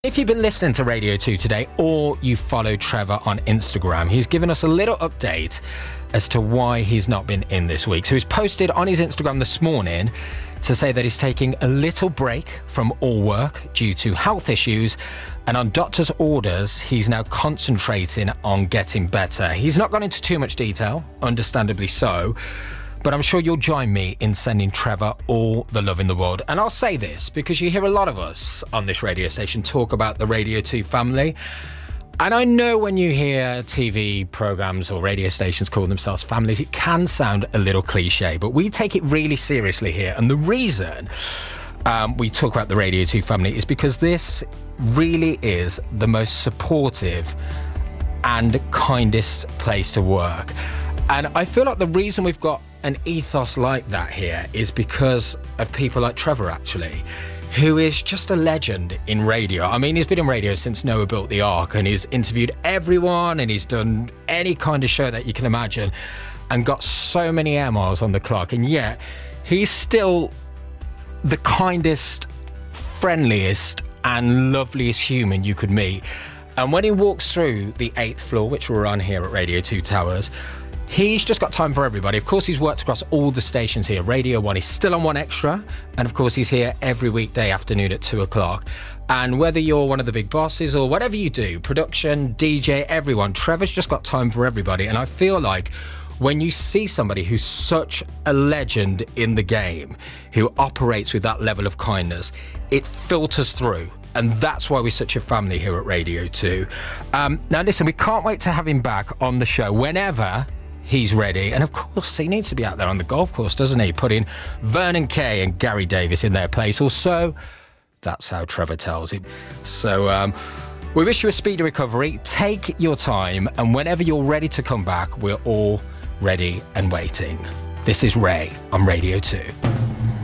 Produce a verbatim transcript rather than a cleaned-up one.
If you've been listening to Radio two today or you follow Trevor on Instagram, he's given us a little update as to why he's not been in this week. So he's posted on his Instagram this morning to say that he's taking a little break from all work due to health issues, and on doctor's orders, he's now concentrating on getting better. He's not gone into too much detail, understandably so, but I'm sure you'll join me in sending Trevor all the love in the world. And I'll say this because you hear a lot of us on this radio station talk about the Radio two family. And I know when you hear T V programmes or radio stations call themselves families, it can sound a little cliche, but we take it really seriously here. And the reason um, we talk about the Radio two family is because this really is the most supportive and kindest place to work. And I feel like the reason we've got an ethos like that here is because of people like Trevor, actually, who is just a legend in radio. I mean, he's been in radio since Noah built the Ark, and he's interviewed everyone, and he's done any kind of show that you can imagine, and got so many air miles on the clock, and yet he's still the kindest, friendliest, and loveliest human you could meet. And when he walks through the eighth floor, which we're on here at Radio two Towers, he's just got time for everybody. Of course, he's worked across all the stations here. Radio one, he's still on one Extra. And of course, he's here every weekday afternoon at two o'clock. And whether you're one of the big bosses or whatever you do, production, D J, everyone, Trevor's just got time for everybody. And I feel like when you see somebody who's such a legend in the game, who operates with that level of kindness, it filters through. And that's why we're such a family here at Radio two. Um, now, listen, we can't wait to have him back on the show whenever he's ready. And of course, he needs to be out there on the golf course, doesn't he? Putting Vernon Kay and Gary Davis in their place. Or so, that's how Trevor tells it. So um, we wish you a speedy recovery. Take your time. And whenever you're ready to come back, we're all ready and waiting. This is Ray on Radio two.